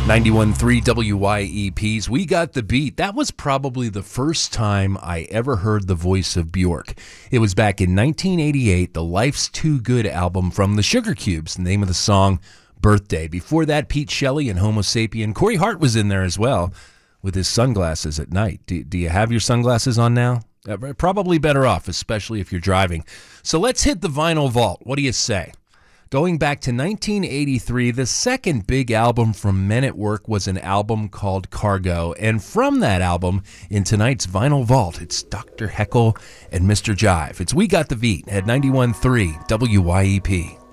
91.3 WYEP's We Got the Beat. That was probably the first time I ever heard the voice of Bjork. It was back in 1988, the Life's Too Good album from the Sugar Cubes, the name of the song, Birthday. Before that, Pete Shelley and Homo Sapien. Corey Hart was in there as well with his sunglasses at night. Do you have your sunglasses on now? Probably better off, especially if you're driving. So let's hit the vinyl vault. What do you say? Going back to 1983, the second big album from Men at Work was an album called Cargo. And from that album, in tonight's Vinyl Vault, it's Dr. Heckle and Mr. Jive. It's We Got the Beat at 91.3 WYEP.